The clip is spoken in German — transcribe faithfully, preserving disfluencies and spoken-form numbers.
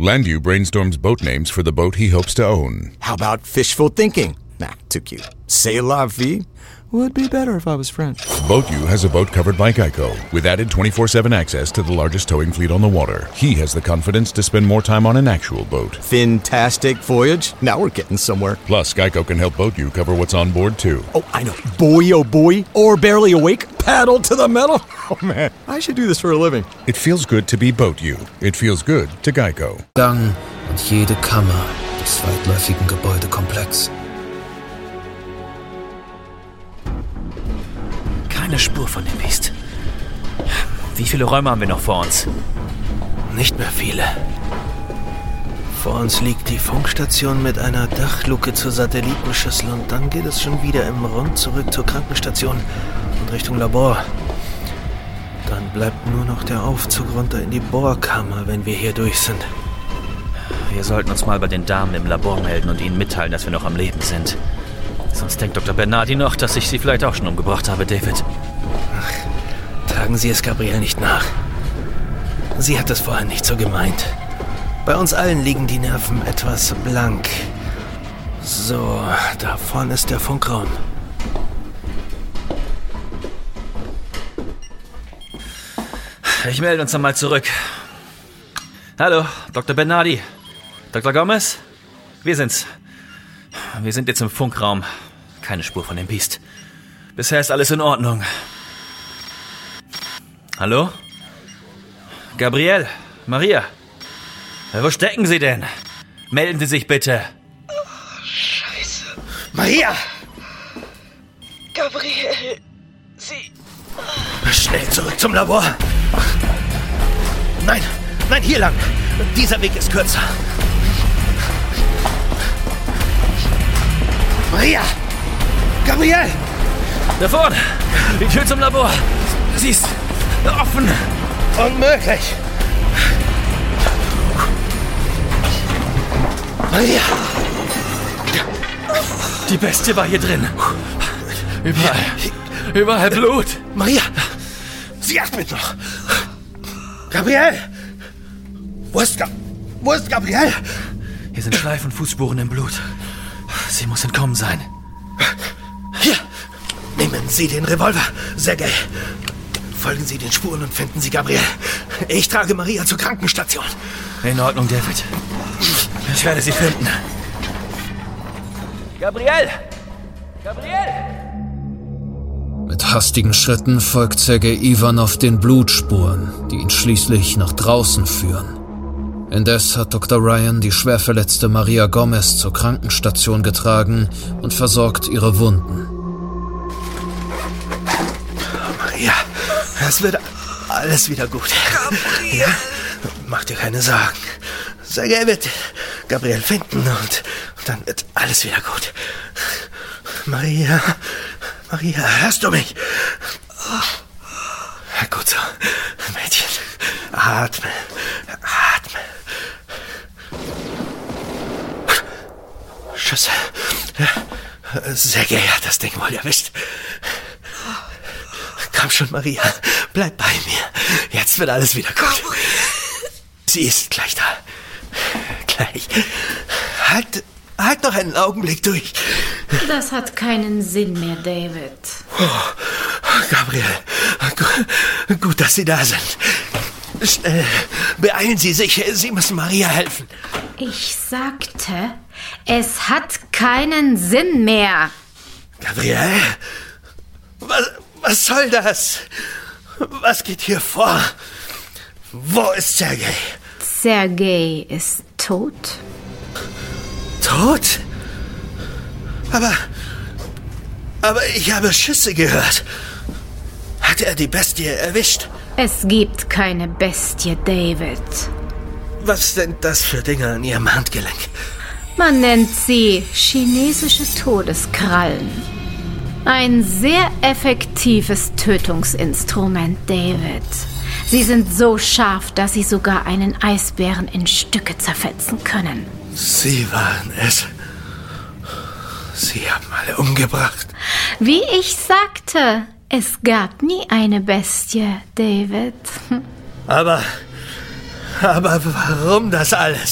Landu brainstorms boat names for the boat he hopes to own. How about fishful thinking? Nah, too cute. C'est la vie? Would be better if I was French. BoatU has a boat covered by Geico, with added twenty-four seven access to the largest towing fleet on the water. He has the confidence to spend more time on an actual boat. Fantastic voyage. Now we're getting somewhere. Plus, Geico can help BoatU cover what's on board, too. Oh, I know. Boy, oh boy. Or barely awake. Paddle to the metal. Oh, man. I should do this for a living. It feels good to be BoatU. It feels good to Geico. Gang und jede Kammer des weitläufigen Gebäudekomplex. Keine Spur von dem Biest. Wie viele Räume haben wir noch vor uns? Nicht mehr viele. Vor uns liegt die Funkstation mit einer Dachluke zur Satellitenschüssel und dann geht es schon wieder im Rund zurück zur Krankenstation und Richtung Labor. Dann bleibt nur noch der Aufzug runter in die Bohrkammer, wenn wir hier durch sind. Wir sollten uns mal bei den Damen im Labor melden und ihnen mitteilen, dass wir noch am Leben sind. Sonst denkt Doktor Bernardi noch, dass ich sie vielleicht auch schon umgebracht habe, David. Ach, tragen Sie es Gabrielle nicht nach. Sie hat es vorher nicht so gemeint. Bei uns allen liegen die Nerven etwas blank. So, da vorne ist der Funkraum. Ich melde uns dann mal zurück. Hallo, Doktor Bernardi. Doktor Gomez? Wir sind's. Wir sind jetzt im Funkraum. Keine Spur von dem Biest. Bisher ist alles in Ordnung. Hallo? Gabrielle? Maria? Wo stecken Sie denn? Melden Sie sich bitte. Oh, Scheiße. Maria! Gabrielle, Sie... Schnell zurück zum Labor. Nein, nein, hier lang. Dieser Weg ist kürzer. Maria! Gabrielle! Da vorne! Die Tür zum Labor! Sie ist offen! Unmöglich! Maria! Die Bestie war hier drin! Überall! Überall Blut! Maria! Sie atmet noch! Gabrielle! Wo ist, Ga- Wo ist Gabrielle? Hier sind Schleif- und Fußspuren im Blut. Sie muss entkommen sein. Hier! Nehmen Sie den Revolver, Sergei. Folgen Sie den Spuren und finden Sie Gabrielle. Ich trage Maria zur Krankenstation. In Ordnung, David. Ich werde sie finden. Gabrielle! Gabrielle! Mit hastigen Schritten folgt Sergei Ivanov den Blutspuren, die ihn schließlich nach draußen führen. Indes hat Doktor Ryan die schwer verletzte Maria Gomez zur Krankenstation getragen und versorgt ihre Wunden. Maria, es wird alles wieder gut. Gabrielle. Ja? Mach dir keine Sorgen. Sergei wird Gabrielle finden und, und dann wird alles wieder gut. Maria, Maria, hörst du mich? Oh. Gut so, Mädchen. Atme, atme. Schüsse. Sergei hat das Ding wohl erwischt. Komm schon, Maria. Bleib bei mir. Jetzt wird alles wieder gut. Sie ist gleich da. Gleich. Halt, halt noch einen Augenblick durch. Das hat keinen Sinn mehr, David. Oh, Gabrielle, gut, gut, dass Sie da sind. Schnell, beeilen Sie sich. Sie müssen Maria helfen. Ich sagte, es hat keinen Sinn mehr. Gabrielle? Was, was soll das? Was geht hier vor? Wo ist Sergei? Sergei ist tot. Tot? Aber... Aber ich habe Schüsse gehört. Hat er die Bestie erwischt? Es gibt keine Bestie, David. Was sind das für Dinge an Ihrem Handgelenk? Man nennt sie chinesische Todeskrallen. Ein sehr effektives Tötungsinstrument, David. Sie sind so scharf, dass sie sogar einen Eisbären in Stücke zerfetzen können. Sie waren es. Sie haben alle umgebracht. Wie ich sagte, es gab nie eine Bestie, David. Aber... Aber warum das alles?